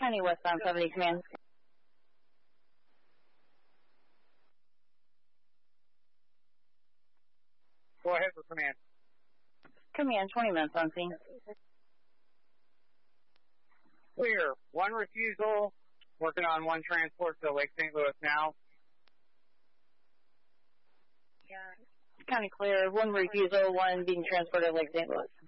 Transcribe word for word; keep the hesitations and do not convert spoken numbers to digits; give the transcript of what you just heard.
County westbound seventy, command. Go ahead for command. Command, twenty minutes on scene. Clear. One refusal. Working on one transport to Lake Saint Louis now. County clear. One refusal, one being transported to Lake Saint Louis.